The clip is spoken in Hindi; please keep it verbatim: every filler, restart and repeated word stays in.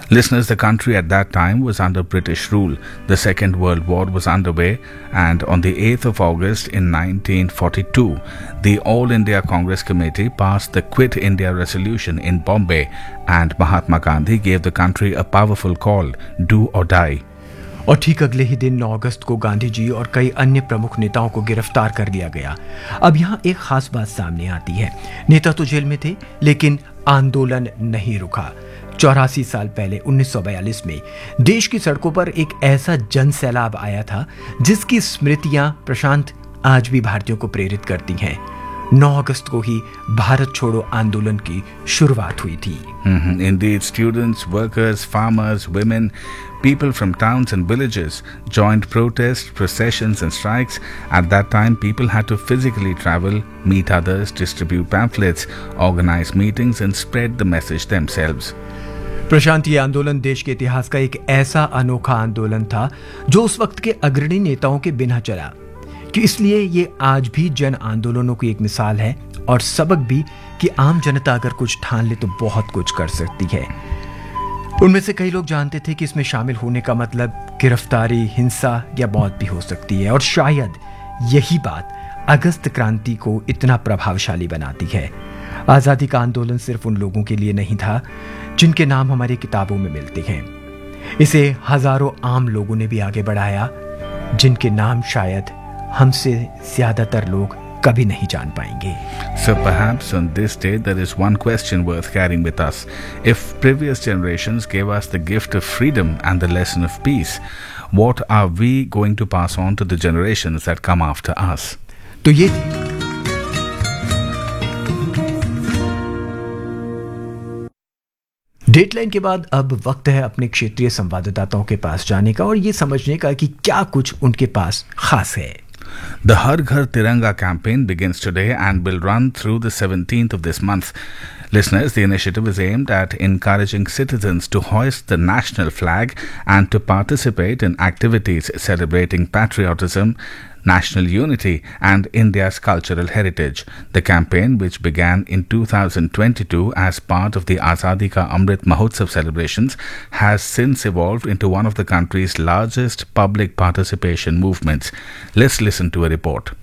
Listeners, the country at that time was under British rule. The Second World War was underway, and on the eighth of August in nineteen forty-two, the All India Congress Committee passed the Quit India Resolution in Bombay, and Mahatma Gandhi gave the country a powerful call, do or die. और ठीक अगले ही दिन नौ अगस्त को गांधी जी और कई अन्य प्रमुख नेताओं को गिरफ्तार कर लिया गया। अब यहाँ एक खास बात सामने आती है। नेता तो जेल में थे, लेकिन आंदोलन नहीं रुका। चौरासी साल पहले उन्नीस सौ बयालीस में देश की सड़कों पर एक ऐसा जन सैलाब आया था जिसकी स्मृतियां प्रशांत आज भी भारतीयों को प्रेरित करती हैं। नौ अगस्त को ही भारत छोड़ो आंदोलन की शुरुआत हुई थी। Mm-hmm. Indeed, students, workers, farmers, women, people from towns and villages joined protests, processions and strikes. At that time, people had to physically travel, meet others, distribute pamphlets, organize meetings and spread the message themselves. प्रशांत, ये आंदोलन देश के इतिहास का एक ऐसा अनोखा आंदोलन था जो उस वक्त के अग्रणी नेताओं के बिना चला, कि इसलिए ये आज भी जन आंदोलनों की एक मिसाल है और सबक भी कि आम जनता अगर कुछ ठान ले तो बहुत कुछ कर सकती है। उनमें से कई लोग जानते थे कि इसमें शामिल होने का मतलब गिरफ्तारी, हिंसा या मौत भी हो सकती है, और शायद यही बात अगस्त क्रांति को इतना प्रभावशाली बनाती है। आज़ादी का आंदोलन सिर्फ उन लोगों के लिए नहीं था जिनके नाम हमारी किताबों में मिलते हैं। इसे हजारों आम लोगों ने भी आगे बढ़ाया जिनके नाम शायद हमसे ज्यादातर लोग कभी नहीं जान पाएंगे। So perhaps on this day there is one question worth carrying with us. If previous generations gave us the gift of freedom and the lesson of peace, what are we going to pass on to the generations that come after us? तो ये डेडलाइन के बाद अब वक्त है अपने क्षेत्रीय संवाददाताओं के पास जाने का और ये समझने का कि क्या कुछ उनके पास खास है। The Har Ghar Tiranga campaign begins today and will run through the seventeenth of this month. Listeners, the initiative is aimed at encouraging citizens to hoist the national flag and to participate in activities celebrating patriotism, national unity and India's cultural heritage. The campaign, which began in two thousand twenty-two as part of the Azadi Ka Amrit Mahotsav celebrations, has since evolved into one of the country's largest public participation movements. Let's listen to a report.